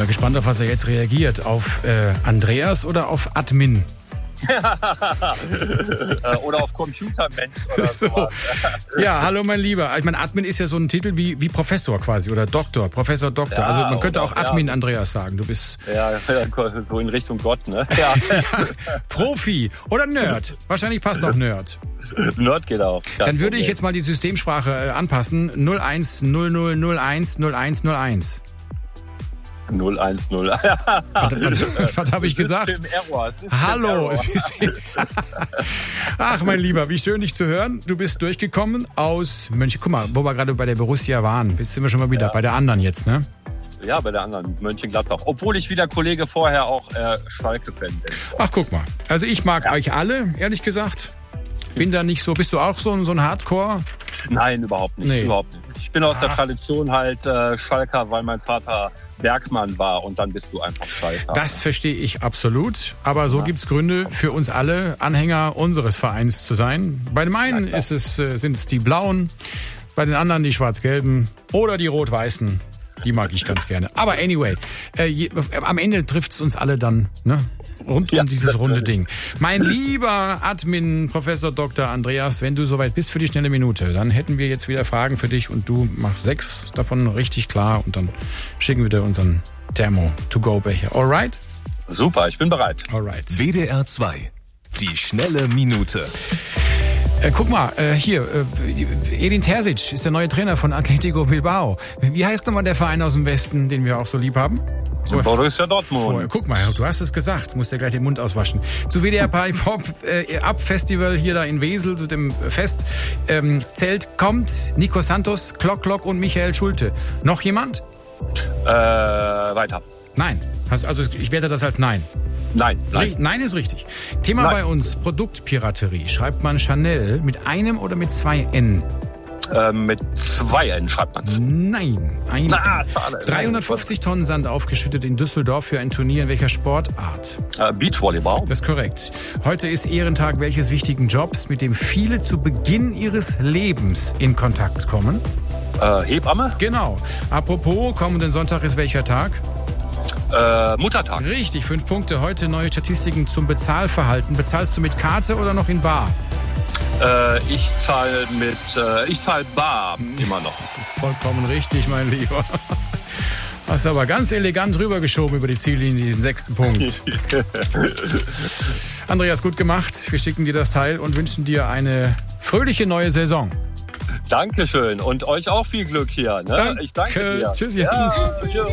mal gespannt, auf was er jetzt reagiert. Auf Andreas oder auf Admin? Oder auf Computermensch oder so. Ja, hallo mein Lieber. Ich meine, Admin ist ja so ein Titel wie Professor quasi oder Doktor, Professor Doktor. Ja, also man könnte auch Admin Andreas sagen. Du bist... Ja, so in Richtung Gott, ne? Ja. Profi oder Nerd. Wahrscheinlich passt auch Nerd. Nerd geht auch. Dann würde ich jetzt mal die Systemsprache anpassen. 0100010101. 010. Was habe ich gesagt? Hallo. Ach, mein Lieber, wie schön, dich zu hören. Du bist durchgekommen aus Mönchen. Guck mal, wo wir gerade bei der Borussia waren. Jetzt sind wir schon mal wieder bei der anderen jetzt, ne? Ja, bei der anderen, Mönchengladbach. Obwohl ich wie der Kollege vorher auch Schalke-Fan bin. Ach, guck mal. Also ich mag euch alle, ehrlich gesagt. Bin da nicht so. Bist du auch so ein Hardcore? Nein, überhaupt nicht. Nee. Überhaupt nicht. Ich bin aus der Tradition halt Schalker, weil mein Vater Bergmann war und dann bist du einfach Schalker. Das verstehe ich absolut. Aber so gibt's Gründe für uns alle, Anhänger unseres Vereins zu sein. Bei dem einen sind es die Blauen, bei den anderen die Schwarz-Gelben oder die Rot-Weißen. Die mag ich ganz gerne. Aber anyway, am Ende trifft's uns alle dann, ne? Rund um dieses runde Ding. Mein lieber Admin, Professor Dr. Andreas, wenn du soweit bist für die schnelle Minute, dann hätten wir jetzt wieder Fragen für dich und du machst 6 davon richtig klar und dann schicken wir dir unseren Thermo-to-go-Becher. Alright? Super, ich bin bereit. Alright. WDR 2, die schnelle Minute. Guck mal, hier, Edin Terzic ist der neue Trainer von Atletico Bilbao. Wie heißt nochmal der Verein aus dem Westen, den wir auch so lieb haben? Borussia Dortmund. Guck mal, du hast es gesagt, musst ja gleich den Mund auswaschen. Zu WDR Pop Up Festival hier da in Wesel, zu dem Fest. Zelt kommt Nico Santos, Klock und Michael Schulte. Noch jemand? Weiter. Nein. Also ich werte das als Nein. Nein. Nein ist richtig. Thema bei uns, Produktpiraterie. Schreibt man Chanel mit einem oder mit 2 N? Mit 2 N schreibt man es. Nein. Schade. 350 Tonnen Sand aufgeschüttet in Düsseldorf für ein Turnier in welcher Sportart? Beachvolleyball. Das ist korrekt. Heute ist Ehrentag welches wichtigen Jobs, mit dem viele zu Beginn ihres Lebens in Kontakt kommen? Hebamme? Genau. Apropos, kommenden Sonntag ist welcher Tag? Muttertag. Richtig, 5 Punkte. Heute neue Statistiken zum Bezahlverhalten. Bezahlst du mit Karte oder noch in bar? Ich zahle bar immer noch. Das ist vollkommen richtig, mein Lieber. Hast aber ganz elegant rübergeschoben über die Ziellinie, den 6. Punkt. Andreas, gut gemacht. Wir schicken dir das Teil und wünschen dir eine fröhliche neue Saison. Dankeschön und euch auch viel Glück hier. Ne? Ich danke dir. Tschüss. Ja,